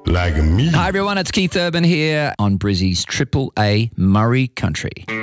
like me. Hi everyone, it's Keith Urban here on Brizzy's Triple A Murray Country.